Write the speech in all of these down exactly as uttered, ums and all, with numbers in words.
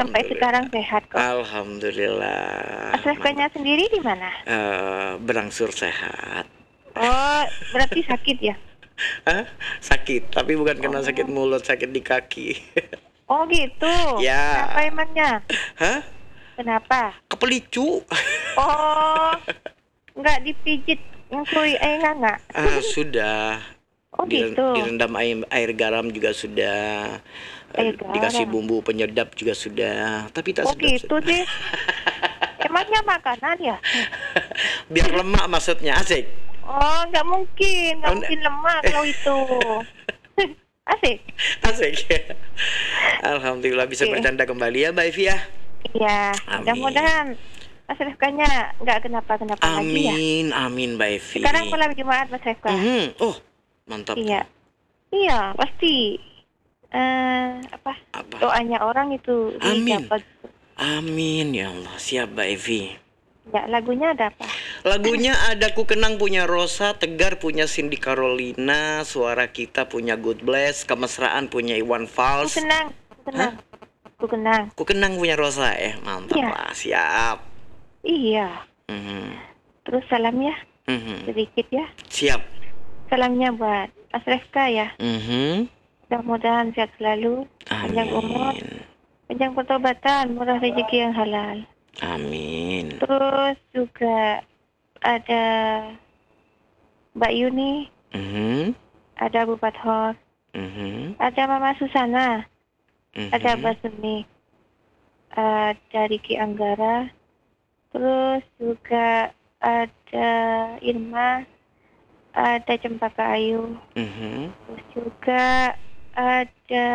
sampai sekarang sehat kok. Alhamdulillah. Asrefkanya sendiri di mana? Uh, berangsur sehat. Oh, berarti sakit ya? Hah? Sakit, tapi bukan karena Oh. sakit mulut, sakit di kaki. Oh gitu? Ya. Kenapa emangnya? Hah? Kenapa? Kepelicu. Oh, nggak dipijit ngkui eh nggak? Ah, sudah. Oh Diren- gitu. Direndam air, air garam juga sudah. Air Eh, Dikasih garam. bumbu penyedap juga sudah. Tapi tak Oh sedap. gitu sih. Emangnya makanan ya? Biar lemak maksudnya, asik. Oh, nggak mungkin, nggak Oh, mungkin lemak kalau itu. Asik. Asik. Alhamdulillah bisa Oke. bercanda kembali ya, Mbak Evi ya. Iya, Amin. mudah-mudahan Mas Refkanya nggak kenapa-kenapa lagi ya. Amin, amin Mbak Evi. Sekarang malam Jumat Mas Refka. Mhm. Oh, mantap. Iya, iya pasti. Eh apa? Apa? Doanya orang itu Amin. didapat. Amin ya Allah. Siap Mbak Evi. Ya, lagunya ada apa? Lagunya ada Ku Kenang punya Rosa, Tegar punya Cindy Carolina, Suara Kita punya Good Bless, Kemesraan punya Iwan Ku Fals. kenang, ku kenang, ku kenang. Ku Kenang punya Rosa ya, mantap Iya. lah, siap. Iya. Mhm. Terus salamnya Mhm. sedikit ya. Siap. Salamnya buat Mas Refka ya. Mhm. Mudah-mudahan sehat selalu, panjang umur, Amin. panjang pertobatan, murah rezeki yang halal. Amin. Terus juga ada Mbak Yuni, Mhm. ada Bu Fathor, Mhm. ada Mama Susana, Mhm. ada Mbak Sumi, ada Riki Anggara, terus juga ada Irma, ada Cempaka Ayu, Mhm. terus juga ada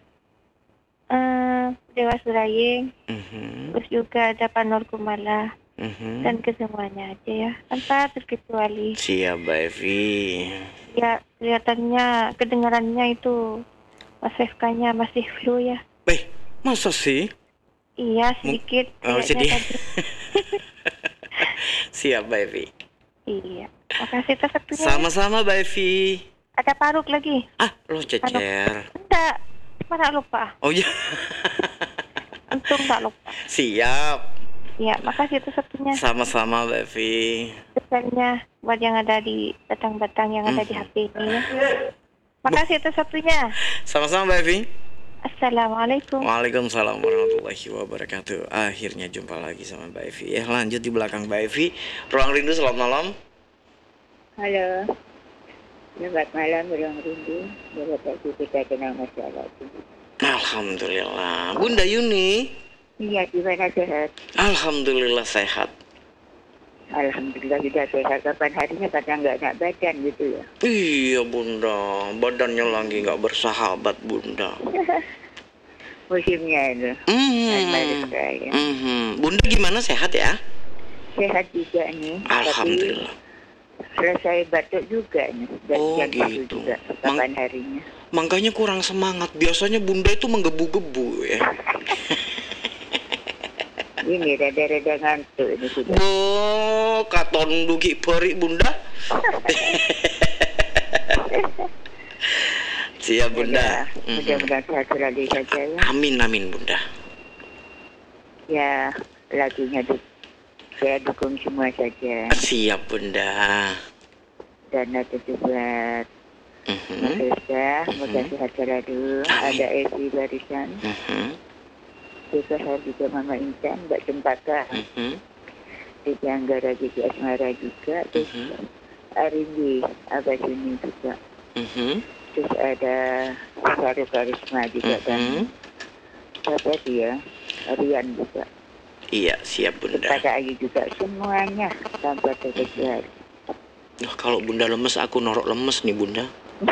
eh, Dewa Suraying, Mhm. terus juga ada Panor Kumala, Mhm. dan kesemuanya aja ya, tanpa terkecuali. Siap Mbak Evi. Ya, kelihatannya, kedengarannya itu Mas Refkanya masih flu ya. Eh, masa sih? Iya, sedikit Oh, kayaknya jadi. tadi. Siap Mbak Evi. Iya, makasih atas waktunya. Sama-sama Mbak Evi. Ada paruk lagi? Ah, lo cecer. Enggak, mana lupa. Oh iya. Untung enggak lupa. Siap. Iya, makasih atas waktunya. Sama-sama Mbak Evi. Pesannya buat yang ada di batang-batang yang ada di Mhm. H P ini ya. Makasih atas waktunya. Sama-sama Mbak Evi. Assalamualaikum. Waalaikumsalam warahmatullahi wabarakatuh. Akhirnya jumpa lagi sama Mbak Evi. Ya, lanjut di belakang Mbak Evi. Ruang Rindu, selamat malam. Halo, selamat malam Ruang Rindu. Bapak kita kenal masalah itu. Alhamdulillah. Bunda Yuni. Iya, gimana sehat? Alhamdulillah sehat. Alhamdulillah sudah sehat. Kapan harinya kadang nggak enak badan gitu ya. Iya Bunda, badannya lagi nggak bersahabat Bunda. Musimnya itu. Mhm. Ya. Mhm. Bunda gimana, sehat ya? Sehat juga nih. Alhamdulillah. Tapi selesai batuk juga nih. Dan Oh, jam itu gitu. juga. Kapan harinya? Makanya kurang semangat. Biasanya Bunda itu menggebu-gebu ya. Ini rada-rada ngantuk ini sudah. Oh, katon dugi peri Bunda. Siap Bunda. Ya, Mhm. mudah-mudahan sehat selalu saja ya. Amin amin Bunda. Ya, lagunya du- saya dukung semua saja. Siap Bunda. Dan ada juga Mhm. Malaysia, Mhm. semoga sehat selalu. Amin. Ada Evi Barisan, Mhm. juga saya juga Mama Intan, Mbak Cempaka, Mhm. Diki Anggara, Diki Asmara juga, terus Mhm. Arindi, Abah Suni juga. Mhm. Terus ada Saru Karisma juga kan. Mhm. Siapa dia? Rian juga. Iya, siap Bunda. Kepada Ayu juga, semuanya tanpa terkecuali. Nah, kalau Bunda lemes, aku norok lemes nih Bunda.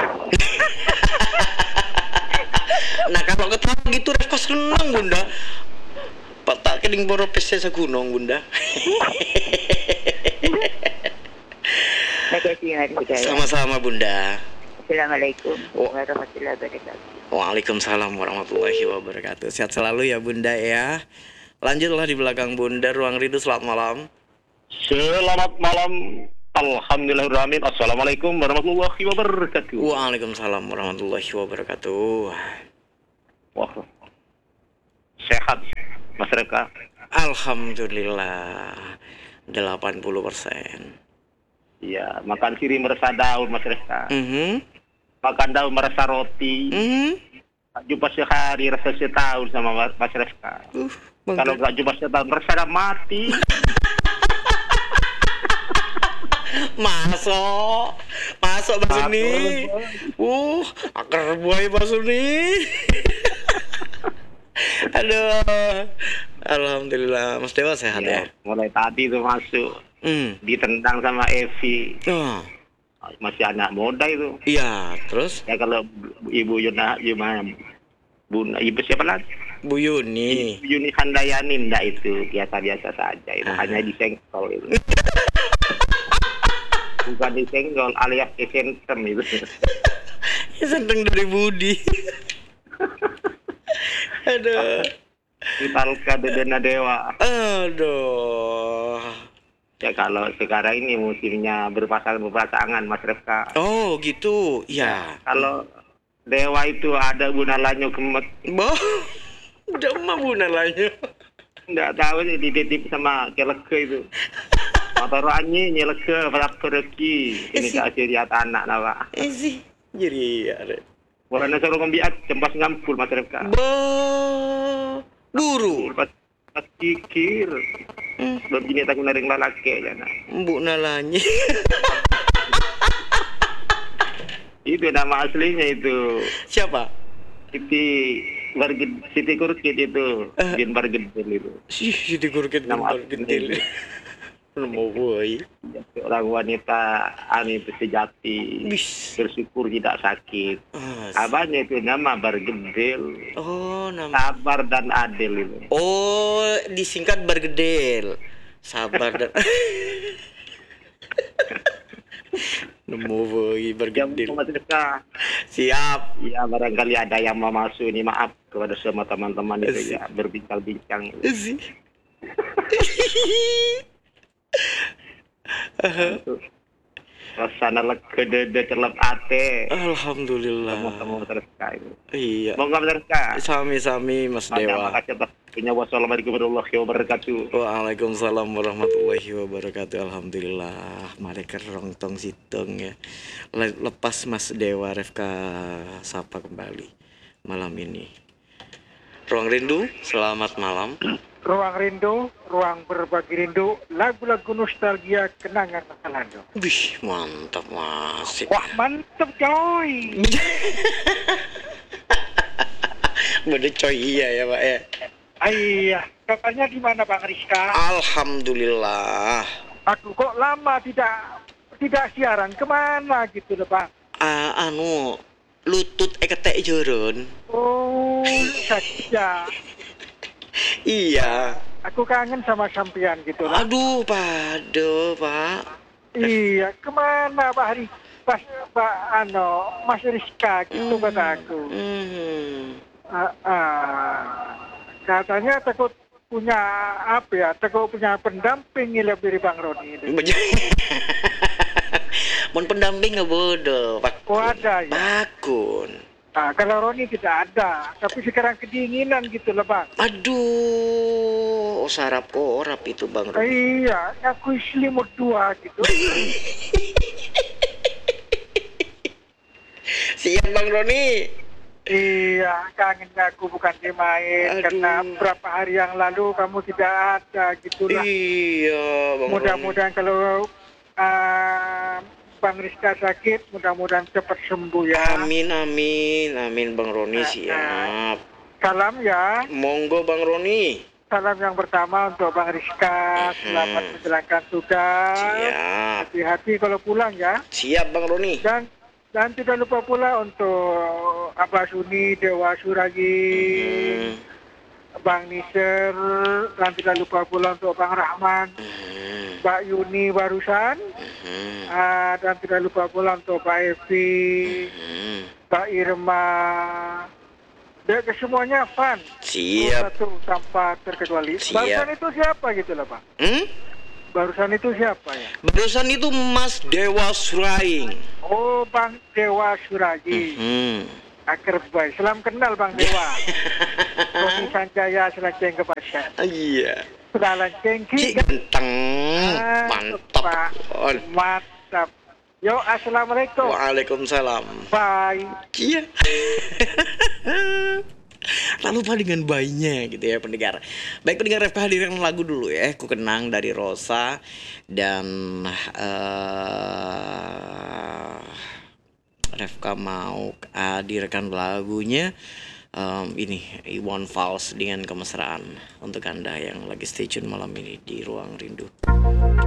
Nah, kalau ketawa gitu Refka senang Bunda. Patak kening boro pese sagunung Bunda. Makasih Mari Hidayah. Sama-sama Bunda. Assalamualaikum Oh. warahmatullahi wabarakatuh. Waalaikumsalam warahmatullahi wabarakatuh. Sehat selalu ya Bunda ya. Lanjutlah di belakang Bunda, Ruang Rindu, selamat malam. Selamat malam. Alhamdulillahirrahmanirrahim. Assalamualaikum warahmatullahi wabarakatuh. Waalaikumsalam warahmatullahi wabarakatuh. Wah, sehat. Mas Refka? Alhamdulillah delapan puluh persen. Iya, makan siri merasa daun Mas Refka. Mhm. Makan daun merasa roti. Mhm. Jumpa sehari rasa setahun sama Mas Refka. Uh, Kalau nggak jumpa setahun rasa dah mati. masuk, masuk Mas Suni. Uh, akar buaya Mas Suni. Aduh, alhamdulillah Mas Dewa sehat ya. Ya, mulai tadi tuh masuk Hmm. ditendang sama Evi. Oh, Masih anak muda itu. iya, terus Ya kalau Ibu Yuna, Yuna, Bu, Ibu siapa lagi? Bu Yuni. Ibu Yuni Handayani enggak itu biasa-biasa saja itu Ah. hanya disenggol itu. Bukan disenggol alias kesentem itu. Ya seneng dari Budi. Aduh. Vitalka Dedena Dewa. Aduh. Ya kalau sekarang ini musimnya berpasangan berpasangan Mas Refka. Oh, gitu. Ya. Kalau Dewa itu ada bunalannya kemet. Boh. Udah mah bunalanya. Enggak tahu sih dititip sama keleke itu. Motor anyi nyeleke pada pergi. Ini Isi. kasih lihat anak nawa. Eh sih. Jadi ya. Warna suruh ngambiat cempas ngampul Mas Refka. Boh. Buru. Pas pas kikir. Hmm. Begini tak naring lalaki ya nak. Bu nalanya. Itu nama aslinya itu. Siapa? Siti Barged Siti Kurkit itu. Eh. Bin Bargedel itu. Sih, di gurket Nama bentar gentil. Nemu boy. Orang wanita ani itu sejati. Bis. Bersyukur tidak sakit. Ah, Abahnya itu nama Bargedel. oh, nama. Sabar dan adil itu. Oh, disingkat bergedel. Sabar dan nemu boy Jam bergedel. Mas Refka. Siap. Ya barangkali ada yang mau masuk ini maaf kepada semua teman-teman itu Asik. ya berbincang-bincang. Sih. Rasana lega dede celep ate. Alhamdulillah. Kamu-kamu terska itu. Iya. Monggo terska. Sami-sami Mas Terima Dewa. kasih atas punya wassalamualaikum warahmatullahi wabarakatuh. Waalaikumsalam warahmatullahi wabarakatuh. Alhamdulillah. Mereka rongtong situng ya. Le- Lepas Mas Dewa Refka sapa kembali malam ini. Ruang Rindu, selamat malam. Ruang rindu, ruang berbagi rindu, lagu-lagu nostalgia, kenangan masa lalu. Wih, mantap Mas. Wah, mantep coy. Bener coy iya ya Pak ya. Iya, kabarnya di mana Bang Rizka? Alhamdulillah. Aku kok lama tidak tidak siaran, kemana gitu loh Bang? Ah, anu lutut eketek joron. Oh, saja. Iya. Aku kangen sama sampean gitu loh. Aduh, pado Pak. Iya, kemana Pak Hari? Pas Pak Ano, Mas Rizka gitu kata aku. Hmm. Ah, ah. Katanya takut punya apa ya? Takut punya pendamping lebih dari Bang Roni itu. Mun pendamping nggak bodoh, Pak. Oh, ada ya? Bakun. Nah, kalau Roni tidak ada, tapi sekarang kedinginan gitu loh Bang. Aduh, oh, sarap korap itu Bang Roni. Iya, aku selimut dua gitu. Siap Bang Roni. Iya, kangen aku bukan dimain Aduh. karena beberapa hari yang lalu kamu tidak ada gitu lah. Iya, Bang Roni. Mudah-mudahan kalau uh, Bang Rizka sakit, mudah-mudahan cepat sembuh ya. Amin, amin, amin Bang Roni, Nah, siap. Salam ya. Monggo Bang Roni. Salam yang pertama untuk Bang Rizka. Selamat menjalankan tugas. Siap. Hati-hati kalau pulang ya. Siap Bang Roni. Dan dan tidak lupa pula untuk Abah Suni, Dewa Suragi, Hmm. Bang Nisir, dan tidak lupa pula untuk Bang Rahman, Hmm. Mbak Yuni barusan, Hmm. ah, dan tidak lupa pula untuk Pak Evi, Hmm. Pak Irma, dan ke semuanya Fan. Siap. Satu tanpa terkecuali. Siap. Barusan itu siapa gitu loh Pak? Hmm? Barusan itu siapa ya? Barusan itu Mas Dewa Suraing. Oh, Bang Dewa Suragi. Hmm. akhir baik. Salam kenal Bang Dewa. Tony Sanjaya Selaceng Kebaca. Ah, iya. Sudah lanceng Ki ki. genteng. Ah, Mantap. Pak. On. Mantap. Yo, assalamualaikum. Waalaikumsalam. Bye. Iya. Tak lupa dengan bayinya gitu ya pendengar. Baik pendengar, F K hadirkan lagu dulu ya. Ku Kenang dari Rosa. Dan uh, Refka mau hadirkan lagunya um, ini Iwan Fals dengan Kemesraan untuk Anda yang lagi stay tune malam ini di Ruang Rindu.